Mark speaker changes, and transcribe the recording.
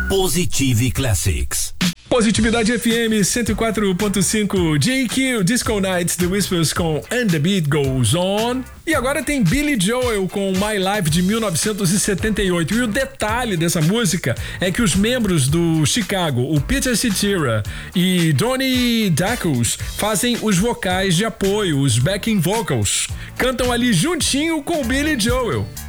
Speaker 1: Positive Classics.
Speaker 2: Positividade FM 104.5, JQ, Disco Nights, The Whispers com And the Beat Goes On. E agora tem Billy Joel com My Life de 1978. E o detalhe dessa música é que os membros do Chicago, o Peter Cetera e Donnie Dacus, fazem os vocais de apoio, os backing vocals. Cantam ali juntinho com o Billy Joel.